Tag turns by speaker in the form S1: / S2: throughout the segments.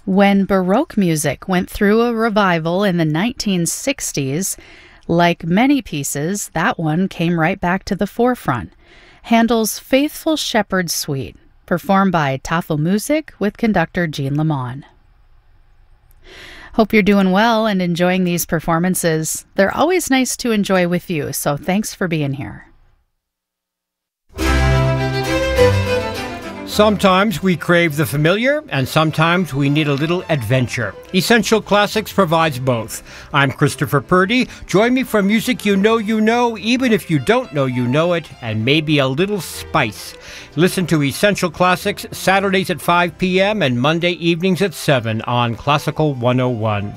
S1: When Baroque music went through a revival in the 1960s, like many pieces, that one came right back to the forefront. Handel's Faithful Shepherd Suite, performed by Tafelmusik with conductor Jean Lamont. Hope you're doing well and enjoying these performances. They're always nice to enjoy with you, so thanks for being here.
S2: Sometimes we crave the familiar, and sometimes we need a little adventure. Essential Classics provides both. I'm Christopher Purdy. Join me for music you know, even if you don't know you know it, and maybe a little spice. Listen to Essential Classics Saturdays at 5 p.m. and Monday evenings at 7 on Classical 101.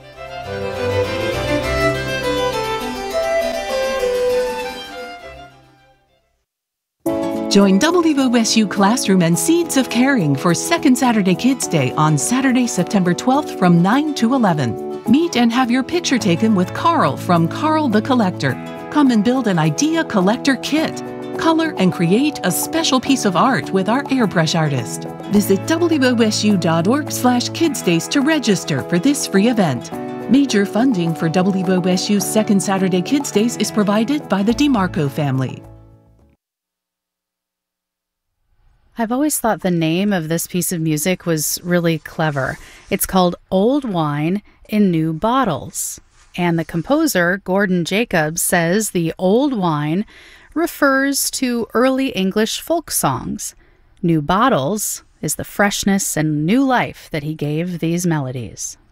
S3: Join WOSU Classroom and Seeds of Caring for Second Saturday Kids Day on Saturday, September 12th from 9 to 11. Meet and have your picture taken with Carl from Carl the Collector. Come and build an idea collector kit. Color and create a special piece of art with our airbrush artist. Visit wosu.org/kidsdays to register for this free event. Major funding for WOSU's Second Saturday Kids Days is provided by the DeMarco family.
S1: I've always thought the name of this piece of music was really clever. It's called Old Wine in New Bottles. And the composer, Gordon Jacobs, says the old wine refers to early English folk songs. New bottles is the freshness and new life that he gave these melodies.